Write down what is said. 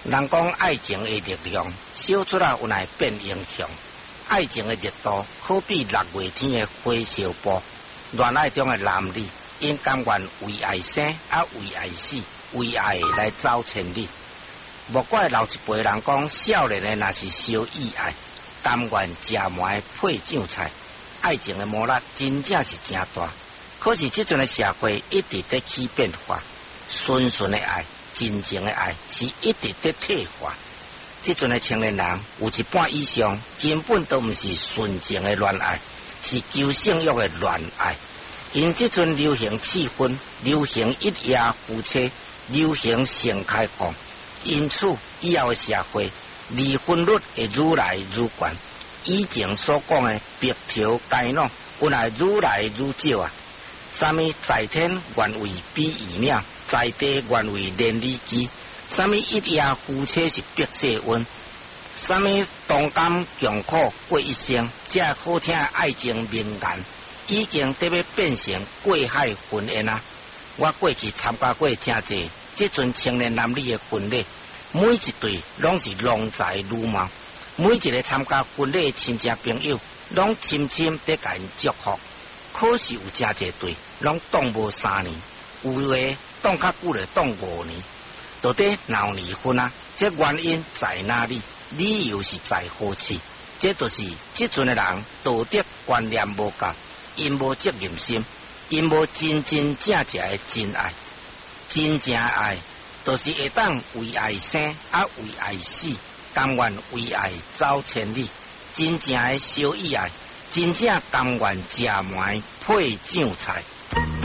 人讲爱情的力量，烧出来有乃变英雄。爱情的热度，好比6月天的火烧波。恋爱中的男女，因甘愿为爱生，为爱死，为爱来走千里。莫怪老一辈人讲，少年的若是烧意爱，甘愿食糜配酱菜。爱情的魔力真正是真大，可是这阵的社会一直在起变化，纯纯的爱。真正的爱是一直在退化。这阵的青年人有一半以上根本都不是纯情的恋爱，是求性欲的恋爱。因这阵流行气氛，流行一夜夫妻，流行性开放，因此以后的社会离婚率会愈来愈高。以前所讲的白条街弄，有来愈来愈少啊。啥物在天愿为比翼鸟，在地愿为连理机。啥物一夜夫妻是白色温，啥物同甘共苦过一生，这好听的爱情名言，已经得要变成过海婚宴啊！我过去参加过真侪，这阵青年男女的婚礼，每一对拢是郎才女貌，每一个参加婚礼的亲戚朋友，拢深深得甲因祝福。可是有真侪对，拢当无3年，有的当较久的当5年，到底闹离婚啊？这原因在哪里？理由是在何处？这就是这阵的人道德观念无够，因无责任心，因无真真正正的真爱。真正的爱，就是会当为爱生，为爱死，甘愿为爱走千里。真正的小意爱。真正甘愿食糜配酱菜。